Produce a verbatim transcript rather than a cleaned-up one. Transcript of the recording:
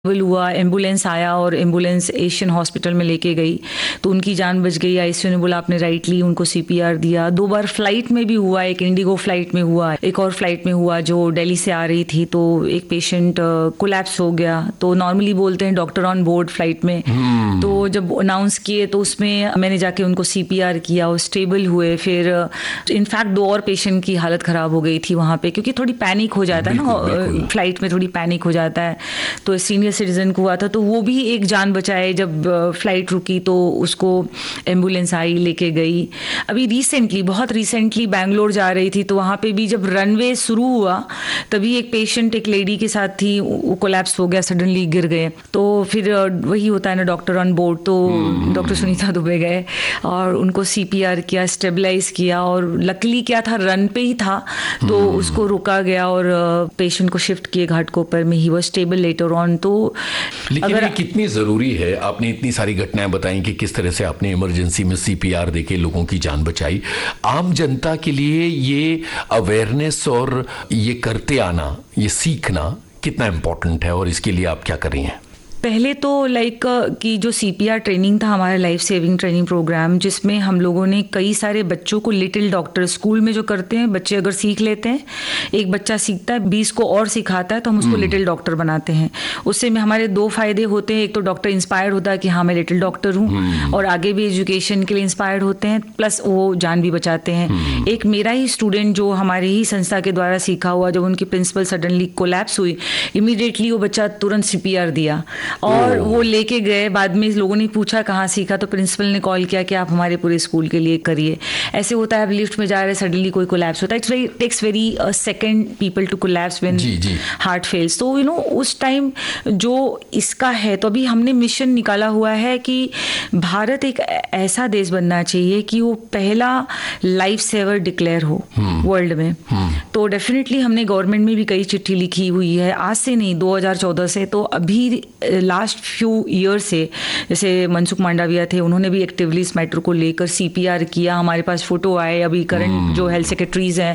हुआ, एम्बुलेंस आया और एम्बुलेंस एशियन हॉस्पिटल में लेके गई तो उनकी जान बच गई। आईसीयू ने बोला आपने राइट ली, उनको सीपीआर दिया। दो बार फ्लाइट में भी हुआ, एक इंडिगो फ्लाइट में हुआ, एक और फ्लाइट में हुआ जो दिल्ली से आ रही थी, तो एक पेशेंट कोलैप्स हो गया। तो नॉर्मली बोलते हैं डॉक्टर ऑन बोर्ड फ्लाइट में, hmm. तो जब अनाउंस किए तो उसमें मैंने जाके उनको सीपीआर किया, वो स्टेबल हुए। फिर इनफैक्ट दो और पेशेंट की हालत खराब हो गई थी वहाँ पे, क्योंकि थोड़ी पैनिक हो जाता है ना, फ्लाइट में थोड़ी पैनिक हो जाता है। तो सीनियर सिटीजन को हुआ था, तो वो भी एक जान बचाए। जब फ्लाइट रुकी तो उसको एम्बुलेंस आई, लेके गई। अभी रिसेंटली, बहुत रिसेंटली बैंगलोर जा रही थी, तो वहाँ पे भी जब रनवे शुरू हुआ तभी एक पेशेंट एक लेडी के साथ थी, वो कोलैप्स हो गया, सडनली गिर गए। तो फिर वही होता है ना, डॉक्टर ऑन बोर्ड, तो डॉक्टर सुनीता दुबे गए और उनको सीपीआर किया, स्टेबलाइज किया, और लकीली क्या था, रन पे ही था तो उसको रोका गया और पेशेंट को शिफ्ट किए घाटकोपर में। He was stable later on. तो लेकिन अगर ये कितनी जरूरी है, आपने इतनी सारी घटनाएं बताई कि किस तरह से आपने इमरजेंसी में सीपीआर देके लोगों की जान बचाई। आम जनता के लिए ये अवेयरनेस और ये करते आना, ये सीखना कितना इंपॉर्टेंट है, और इसके लिए आप क्या कर रही हैं? पहले तो लाइक कि जो सीपीआर ट्रेनिंग था हमारा लाइफ सेविंग ट्रेनिंग प्रोग्राम, जिसमें हम लोगों ने कई सारे बच्चों को लिटिल डॉक्टर स्कूल में जो करते हैं, बच्चे अगर सीख लेते हैं, एक बच्चा सीखता है, बीस को और सिखाता है, तो हम उसको लिटिल डॉक्टर बनाते हैं। उससे में हमारे दो फायदे होते हैं। एक तो डॉक्टर इंस्पायर्ड होता है कि हाँ मैं लिटिल डॉक्टर हूँ, और आगे भी एजुकेशन के लिए इंस्पायर्ड होते हैं, प्लस वो जान भी बचाते हैं। एक मेरा ही स्टूडेंट जो हमारी ही संस्था के द्वारा सीखा हुआ, जब उनकी प्रिंसिपल सडनली कोलैप्स हुई, इमीडिएटली वो बच्चा तुरंत सीपीआर दिया और वो लेके गए। बाद में लोगों ने पूछा कहाँ सीखा, तो प्रिंसिपल ने कॉल किया कि आप हमारे पूरे स्कूल के लिए करिए। ऐसे होता है, आप लिफ्ट में जा रहे, सडनली कोई कोलैप्स होता है, it's very takes very second people to collapse when heart fails. तो यू नो उस टाइम जो इसका है, तो अभी हमने मिशन निकाला हुआ है कि भारत एक ऐसा देश बनना चाहिए कि वो पहला लाइफ सेवर डिक्लेयर हो वर्ल्ड में। तो डेफिनेटली हमने गवर्नमेंट में भी कई चिट्ठी लिखी हुई है, आज से नहीं, दो हज़ार चौदह से। तो अभी लास्ट फ्यू ईयर से, जैसे मनसुख मांडविया थे, उन्होंने भी एक्टिवली इस मैटर को लेकर सीपीआर किया। हमारे पास फोटो आए, अभी करंट जो हेल्थ सेक्रेटरीज हैं